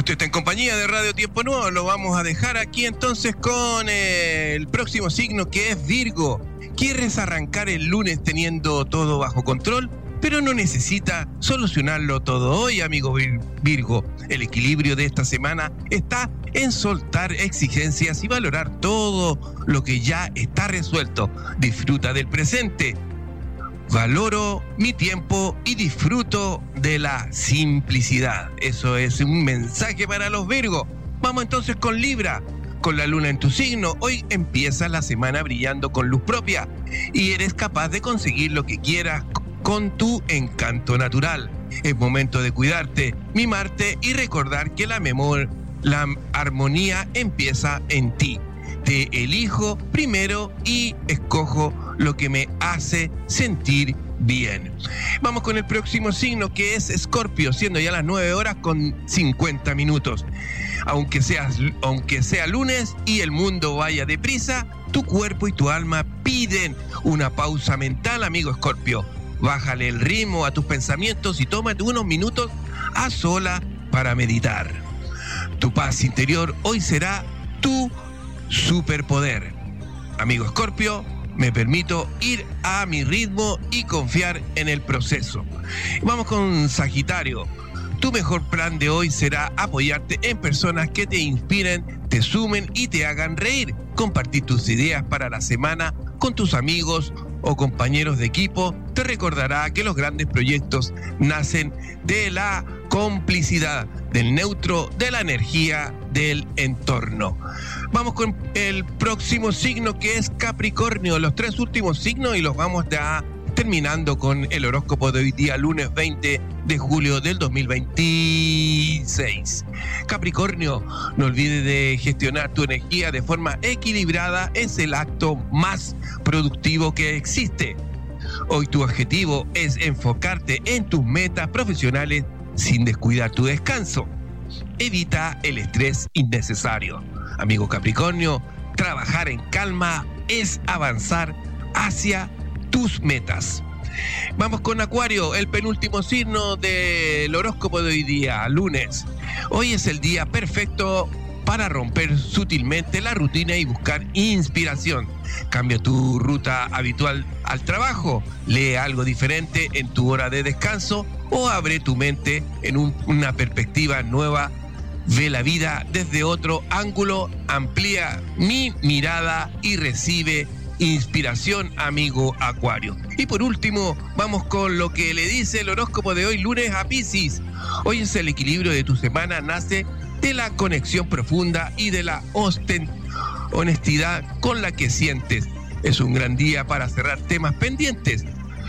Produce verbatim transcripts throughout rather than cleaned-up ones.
Usted está en compañía de Radio Tiempo Nuevo. Lo vamos a dejar aquí entonces con eh, el próximo signo, que es Virgo. ¿Quieres arrancar el lunes teniendo todo bajo control? Pero no necesita solucionarlo todo hoy, amigo Virgo. El equilibrio de esta semana está en soltar exigencias y valorar todo lo que ya está resuelto. Disfruta del presente. Valoro mi tiempo y disfruto de la simplicidad. Eso es un mensaje para los Virgos. Vamos entonces con Libra. Con la luna en tu signo, hoy empieza la semana brillando con luz propia y eres capaz de conseguir lo que quieras con tu encanto natural. Es momento de cuidarte, mimarte y recordar que la memoria, la armonía empieza en ti. Te elijo primero y escojo lo que me hace sentir bien. Vamos con el próximo signo, que es Escorpio, siendo ya las nueve horas con cincuenta minutos. Aunque seas, aunque sea lunes y el mundo vaya deprisa, tu cuerpo y tu alma piden una pausa mental, amigo Escorpio. Bájale el ritmo a tus pensamientos y tómate unos minutos a sola para meditar. Tu paz interior hoy será tu superpoder. Amigo Escorpio, me permito ir a mi ritmo y confiar en el proceso. Vamos con Sagitario. Tu mejor plan de hoy será apoyarte en personas que te inspiren, te sumen y te hagan reír. Compartir tus ideas para la semana con tus amigos o compañeros de equipo te recordará que los grandes proyectos nacen de la complicidad, del neutro, de la energía del entorno. Vamos con el próximo signo, que es Capricornio. Los tres últimos signos y los vamos a terminando con el horóscopo de hoy día, lunes veinte de julio del dos mil veintiséis. Capricornio, no olvides de gestionar tu energía de forma equilibrada. Es el acto más productivo que existe. Hoy tu objetivo es enfocarte en tus metas profesionales sin descuidar tu descanso. Evita el estrés innecesario. Amigo Capricornio, trabajar en calma es avanzar hacia tus metas. Vamos con Acuario, el penúltimo signo del horóscopo de hoy día, lunes. Hoy es el día perfecto para romper sutilmente la rutina y buscar inspiración. Cambia tu ruta habitual al trabajo, lee algo diferente en tu hora de descanso o abre tu mente en un, una perspectiva nueva. Ve la vida desde otro ángulo, amplía mi mirada y recibe inspiración, amigo Acuario. Y por último, vamos con lo que le dice el horóscopo de hoy, lunes, a Piscis. Hoy es el equilibrio de tu semana, nace de la conexión profunda y de la ostent- honestidad con la que sientes. Es un gran día para cerrar temas pendientes.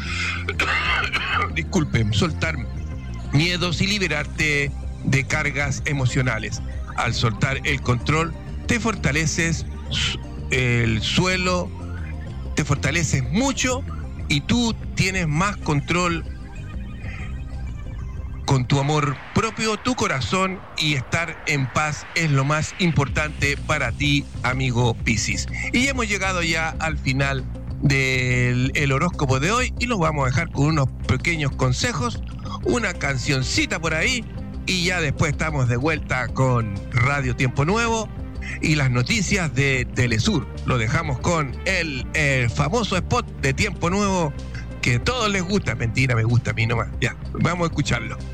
Disculpen, soltar miedos y liberarte de cargas emocionales. Al soltar el control, te fortaleces el suelo, te fortaleces mucho y tú tienes más control con tu amor propio, tu corazón, y estar en paz es lo más importante para ti, amigo Piscis. Y hemos llegado ya al final del el horóscopo de hoy y los vamos a dejar con unos pequeños consejos, una cancioncita por ahí y ya después estamos de vuelta con Radio Tiempo Nuevo y las noticias de Telesur. Lo dejamos con el, el famoso spot de Tiempo Nuevo que a todos les gusta. Mentira, me gusta a mí nomás. Ya, vamos a escucharlo.